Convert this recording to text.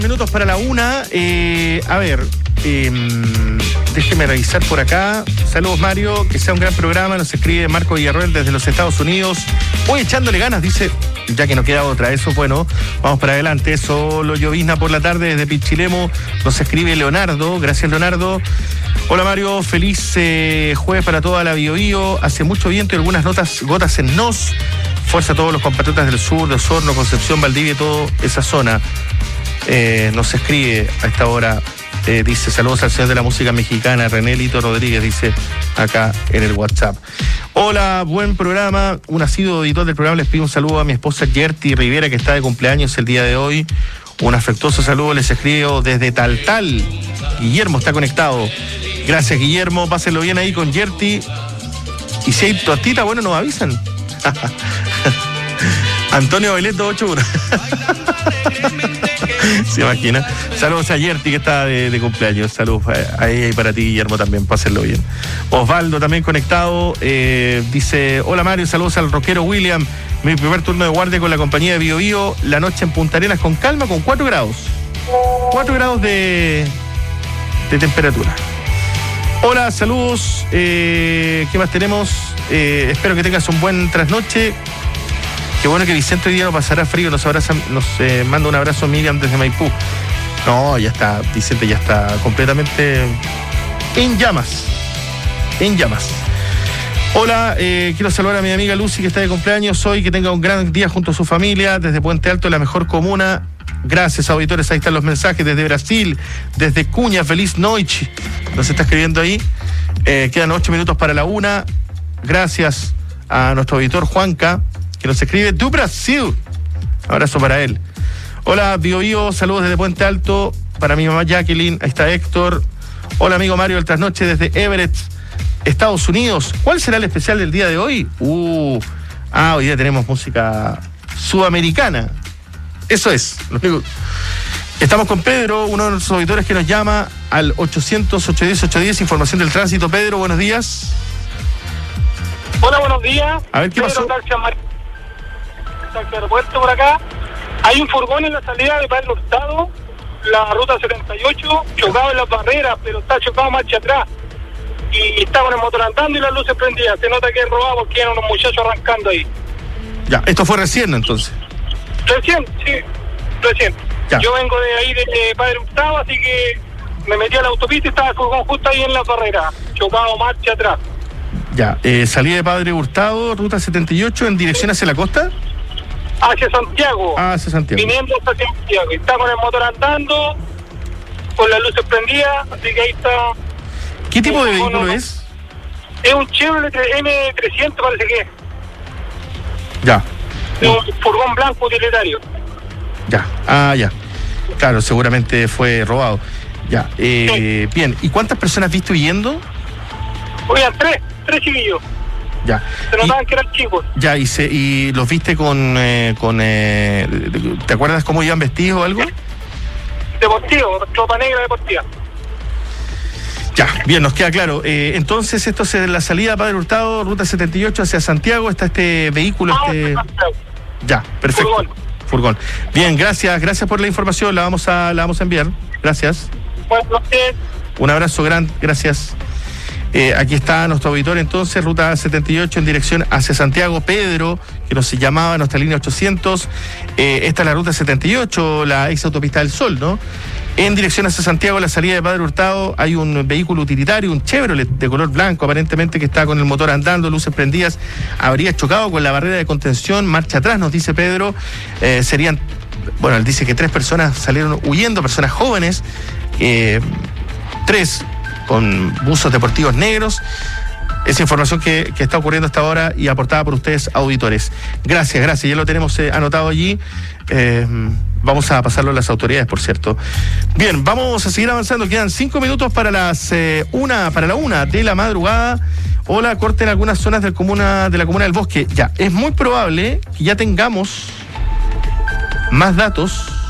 Minutos para la una. Déjeme revisar por acá. Saludos, Mario, que sea un gran programa. Nos escribe Marco Villarroel desde los Estados Unidos. Voy echándole ganas, dice, ya que no queda otra. Eso, bueno, vamos para adelante. Solo llovizna por la tarde desde Pichilemu. Nos escribe Leonardo. Gracias, Leonardo. Hola, Mario, feliz jueves para toda la Biobío. Hace mucho viento y algunas gotas en Nos. Fuerza a todos los compatriotas del sur, de Osorno, Concepción, Valdivia y toda esa zona. Nos escribe a esta hora, dice, saludos al señor de la música mexicana, René Lito Rodríguez, dice acá en el WhatsApp. Hola, buen programa, un asiduo auditor del programa, les pido un saludo a mi esposa Gerti Rivera, que está de cumpleaños el día de hoy. Un afectuoso saludo les escribo desde Taltal. Guillermo está conectado. Gracias, Guillermo, pásenlo bien ahí con Gerti. Y si hay tortita, bueno, nos avisan. Antonio Beleto 81. Se imagina. Saludos a Yerti, que está de cumpleaños. Saludos a ella y para ti, Guillermo, también, pásenlo bien. Osvaldo también conectado. Dice, hola Mario, saludos al rockero William. Mi primer turno de guardia con la compañía de Biobío. La noche en Punta Arenas con calma, con 4 grados. 4 grados de temperatura. Hola, saludos. ¿Qué más tenemos? Espero que tengas un buen trasnoche. Qué bueno que Vicente hoy día no pasará frío, nos manda un abrazo Miriam desde Maipú. No, ya está, Vicente ya está completamente en llamas. En llamas. Hola, quiero saludar a mi amiga Lucy, que está de cumpleaños hoy, que tenga un gran día junto a su familia, desde Puente Alto, la mejor comuna. Gracias, auditores, ahí están los mensajes, desde Brasil, desde Cuña, feliz noche. Nos está escribiendo ahí. Quedan 8 minutos para la 1. Gracias a nuestro auditor Juanca, que nos escribe du Brasil. Abrazo para él. Hola, Biobío, saludos desde Puente Alto. Para mi mamá Jacqueline, ahí está Héctor. Hola, amigo Mario, el trasnoche desde Everett, Estados Unidos. ¿Cuál será el especial del día de hoy? Hoy día tenemos música sudamericana. Eso es. Estamos con Pedro, uno de nuestros auditores que nos llama al 800-810-810, información del tránsito. Pedro, buenos días. Hola, buenos días. A ver, ¿qué pasó? Taxi Aeropuerto por acá. Hay un furgón en la salida de Padre Hurtado, la ruta 78, chocado en las barreras, pero está chocado marcha atrás. Y está con el motor andando y las luces prendidas. Se nota que es robado porque eran unos muchachos arrancando ahí. Ya, esto fue recién entonces. Recién. Ya. Yo vengo de ahí de Padre Hurtado, así que me metí a la autopista y estaba el furgón justo ahí en la barrera, chocado marcha atrás. Ya, salí de Padre Hurtado, ruta 78, en dirección hacia la costa. Hacia Santiago. Hacia Santiago. Viniendo hacia Santiago. Está con el motor andando, con las luces prendidas, así que ahí está. ¿Qué tipo de vehículo es? Es un Chevrolet M300, parece que es. Ya. Es un furgón blanco utilitario. Ya. Ya. Claro, seguramente fue robado. Ya. Sí. Bien. ¿Y cuántas personas viste huyendo? Oigan, tres chiquillos. Ya. Se notaban que eran chicos. Ya, y los viste con ¿te acuerdas cómo iban vestidos o algo? Deportivo, ropa negra deportiva. Ya, bien, nos queda claro. Entonces, esto es la salida de Padre Hurtado, ruta 78 hacia Santiago, está este vehículo. Ya, perfecto. Furgón. Bien, gracias por la información, la vamos a enviar. Gracias. Bueno, un abrazo grande, gracias. Aquí está nuestro auditor entonces, ruta 78 en dirección hacia Santiago, Pedro, que nos llamaba a nuestra línea 800. Esta es la ruta 78, la ex autopista del Sol, ¿no? En dirección hacia Santiago, la salida de Padre Hurtado, hay un vehículo utilitario, un Chevrolet de color blanco, aparentemente que está con el motor andando, luces prendidas, habría chocado con la barrera de contención, marcha atrás, nos dice Pedro. Serían, bueno, él dice que 3 personas salieron huyendo, personas jóvenes, 3 con buzos deportivos negros. Esa información que está ocurriendo hasta ahora y aportada por ustedes, auditores. Gracias, ya lo tenemos anotado allí. Vamos a pasarlo a las autoridades, por cierto. Bien, vamos a seguir avanzando. Quedan 5 minutos para la 1 de la madrugada. Hola, corte en algunas zonas de la comuna del Bosque. Ya, es muy probable que ya tengamos más datos